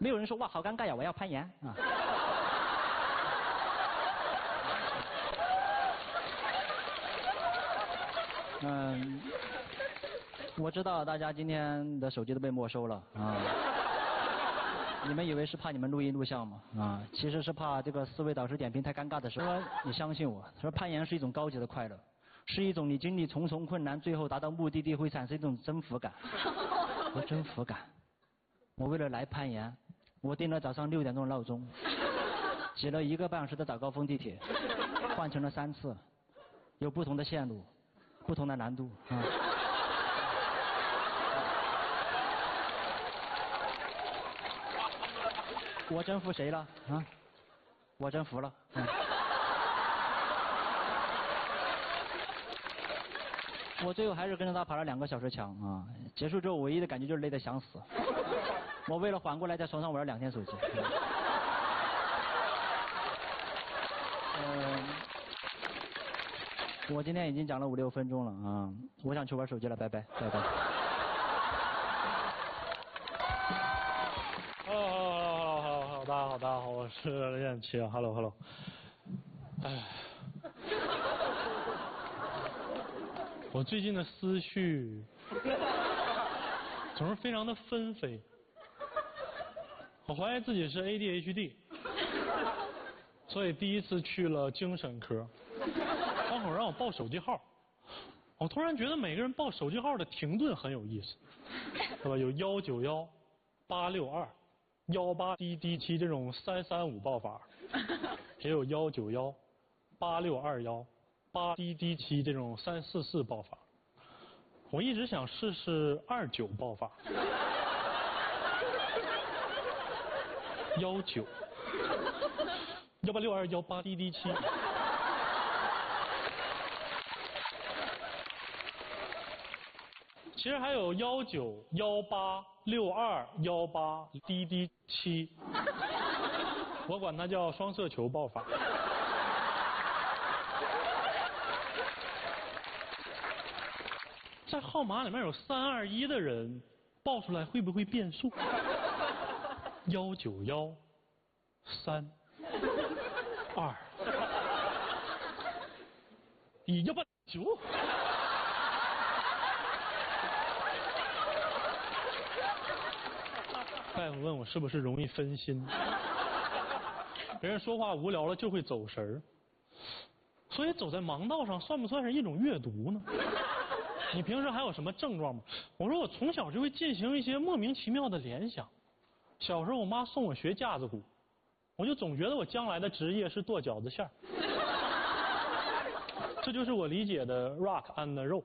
没有人说哇好尴尬呀，我要攀岩啊。我知道大家今天的手机都被没收了啊。你们以为是怕你们录音录像吗？啊，其实是怕这个思维导师点评太尴尬的时候。你相信我，说攀岩是一种高级的快乐，是一种你经历重重困难，最后达到目的地会产生一种征服感。和征服感。我为了来攀岩，我定了早上6点钟的闹钟，挤了1个半小时的早高峰地铁，换成了3次，有不同的线路，不同的难度啊。我征服谁了啊？我征服了。我最后还是跟着他爬了2个小时墙啊！结束之后，唯一的感觉就是累得想死。我为了缓过来，在床上玩了2天手机。我今天已经讲了5、6分钟了啊！我想去玩手机了，拜拜，拜拜。 Hello， 大家好，我是任彦奇啊 ，Hello。哎，我最近的思绪总是非常的纷飞，我怀疑自己是 ADHD， 所以第一次去了精神科，窗口让我报手机号，我突然觉得每个人报手机号的停顿很有意思，对吧？有191、862、18DD7这种335报法，也有191、8621、8DD7这种344报法。我一直想试试29报法。19、18621、18DD7。其实还有19、18、62、18DD7，我管它叫双色球报法。在号码里面有321的人，报出来会不会变数？191、3、2、189。大夫问我是不是容易分心，别人说话无聊了就会走神儿，所以走在盲道上算不算是一种阅读呢？你平时还有什么症状吗？我说我从小就会进行一些莫名其妙的联想。小时候我妈送我学架子鼓，我就总觉得我将来的职业是剁饺子馅儿，这就是我理解的 rock and roll。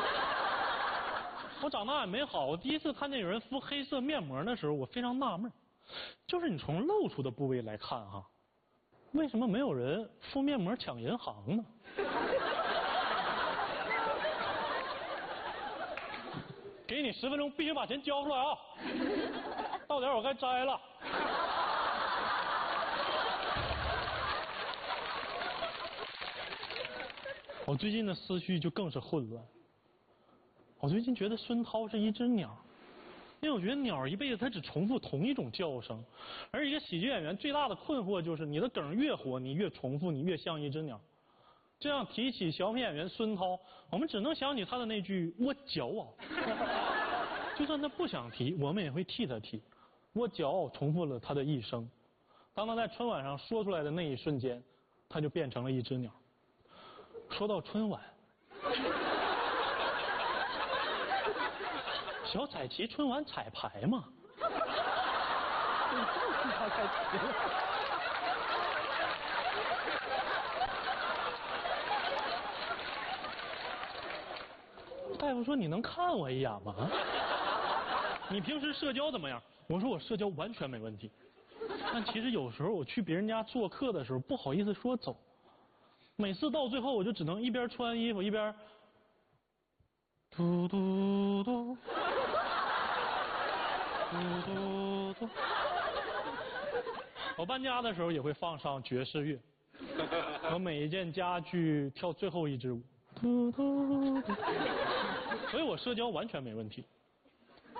我长大也没好，我第一次看见有人敷黑色面膜的时候，我非常纳闷，就是你从露出的部位来看哈，为什么没有人敷面膜抢银行呢？给你10分钟，必须把钱交出来啊！到点我该摘了。我最近的思绪就更是混乱。我最近觉得孙涛是一只鸟，因为我觉得鸟一辈子它只重复同一种叫声，而一个喜剧演员最大的困惑就是你的梗越火，你越重复，你越像一只鸟。这样提起小品演员孙涛，我们只能想起他的那句“我骄傲”。就算他不想提，我们也会替他提。我骄傲重复了他的一生。当他在春晚上说出来的那一瞬间，他就变成了一只鸟。说到春晚，小彩旗春晚彩排嘛。大夫说你能看我一眼吗？你平时社交怎么样？我说我社交完全没问题，但其实有时候我去别人家做客的时候不好意思说走，每次到最后我就只能一边穿衣服一边嘟嘟嘟嘟嘟嘟。我搬家的时候也会放上爵士乐，我每一件家具跳最后一支舞，嘟嘟嘟。所以我社交完全没问题。